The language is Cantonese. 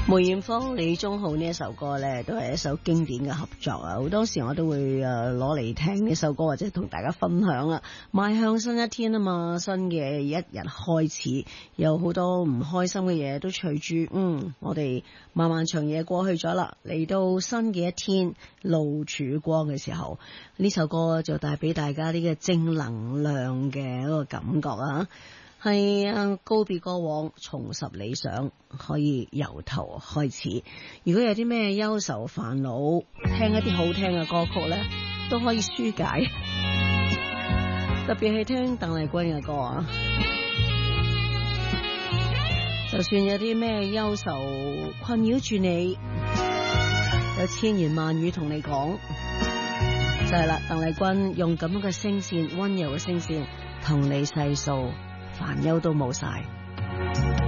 梅艷芳、李宗浩呢一首歌呢，都係一首經典嘅合作啊！好多時我都會攞嚟聽呢首歌，或者同大家分享啊。邁向新一天啊嘛，新嘅一日開始，有好多唔開心嘅嘢都隨住我哋漫漫長夜過去咗啦，嚟到新嘅一天，露曙光嘅時候，呢首歌就帶俾大家呢個正能量嘅一個感覺啊！係告別過往，重拾理想，可以由頭開始。如果有啲咩憂愁煩惱，聽一啲好聽嘅歌曲呢，都可以紓解。特別係聽鄧麗君嘅歌啊，就算有啲咩憂愁困擾住你，有千言萬語同你講，就係啦。鄧麗君用咁樣嘅聲線，溫柔嘅聲線，同你細數。煩憂都冇晒。